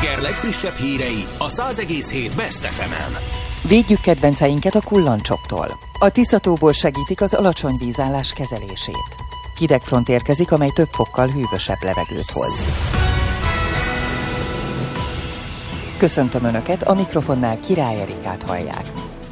Sláger legfrissebb hírei a 100,7 Best FM-en. Védjük kedvenceinket a kullancsoktól. A Tiszatóból segítik az alacsony vízállás kezelését. Hideg front érkezik, amely több fokkal hűvösebb levegőt hoz. Köszöntöm Önöket, a mikrofonnál Király Erikát hallják.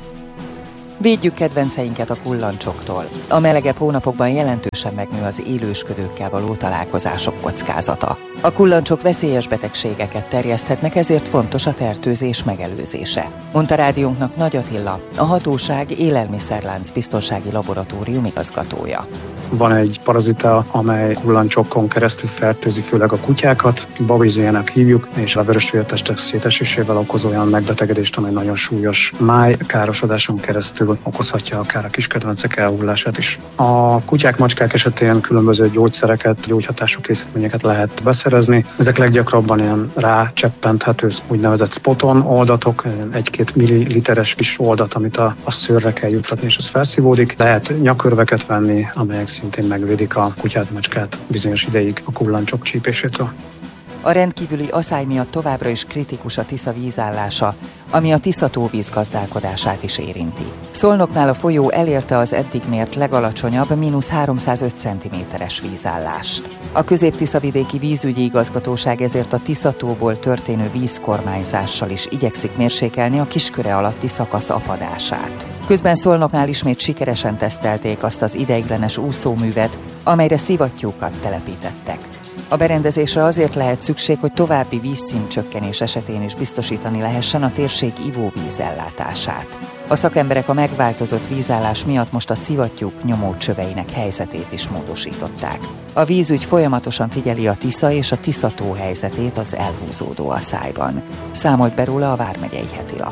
Védjük kedvenceinket a kullancsoktól. A melegebb hónapokban jelentősen megnő az élősködőkkel való találkozások kockázata. A kullancsok veszélyes betegségeket terjeszthetnek, ezért fontos a fertőzés megelőzése, mondta rádiónknak Nagy Attila, a hatóság élelmiszerlánc biztonsági laboratórium igazgatója. Van egy parazita, amely kullancsokon keresztül fertőzi főleg a kutyákat, babiziának hívjuk, és a vörösvértestek szétesésével okoz olyan megbetegedést, amely nagyon súlyos májkárosodáson keresztül okozhatja akár a kiskedvencek elhullását is. A kutyák, macskák esetén különböző gyógyszereket, gyógyhatású készítményeket lehet beszerezni. Ezek leggyakrabban ilyen rácseppenthető úgynevezett spoton oldatok, 1-2 milliliteres kis oldat, amit a szőrre kell juttatni, és az felszívódik. Lehet nyakörveket venni, amelyek szintén megvédik a kutyát, macskát bizonyos ideig a kullancsok csípésétől. A rendkívüli aszály miatt továbbra is kritikus a Tisza vízállása, ami a Tiszató vízgazdálkodását is érinti. Szolnoknál a folyó elérte az eddig mért legalacsonyabb -305 cm-es vízállást. A Közép-Tiszavidéki Vízügyi Igazgatóság ezért a Tiszatóból történő vízkormányzással is igyekszik mérsékelni a kisköre alatti szakasz apadását. Közben Szolnoknál ismét sikeresen tesztelték azt az ideiglenes úszóművet, amelyre szivattyúkat telepítettek. A berendezésre azért lehet szükség, hogy további vízszintcsökkenés esetén is biztosítani lehessen a térség ivóvízellátását. A szakemberek a megváltozott vízállás miatt most a szivattyúk nyomócsöveinek helyzetét is módosították. A vízügy folyamatosan figyeli a Tisza és a Tiszató helyzetét az elhúzódó aszályban. Számolt be róla a Vármegyei Hetilap.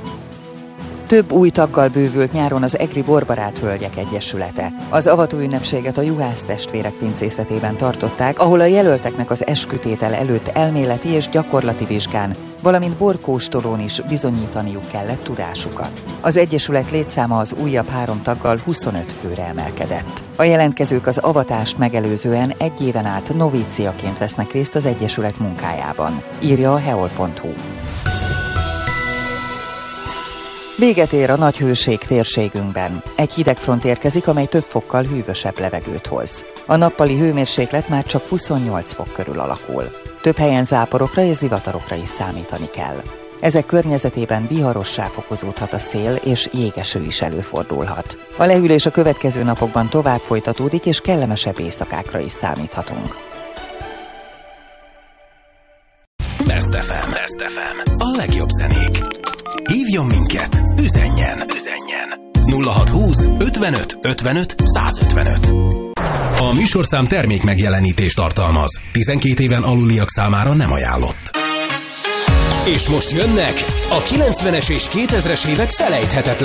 Több új taggal bővült nyáron az Egri Borbarát Hölgyek Egyesülete. Az avatóünnepséget a Juhász testvérek pincészetében tartották, ahol a jelölteknek az eskütétel előtt elméleti és gyakorlati vizsgán, valamint borkóstolón is bizonyítaniuk kellett tudásukat. Az egyesület létszáma az újabb 3 taggal 25 főre emelkedett. A jelentkezők az avatást megelőzően 1 éven át novíciaként vesznek részt az egyesület munkájában, írja a heol.hu. Véget ér a nagy hőség térségünkben. Egy hidegfront érkezik, amely több fokkal hűvösebb levegőt hoz. A nappali hőmérséklet már csak 28 fok körül alakul. Több helyen záporokra és zivatarokra is számítani kell. Ezek környezetében viharossá fokozódhat a szél, és jégeső is előfordulhat. A lehűlés a következő napokban tovább folytatódik, és kellemesebb éjszakákra is számíthatunk. Best FM. A legjobb zenék. Hívjon minket, üzenjen 0620 55 55 155. A műsorszám termék megjelenítést tartalmaz. 12 éven aluliak számára nem ajánlott. És most jönnek a 90-es és 2000-es évek felejthetetlen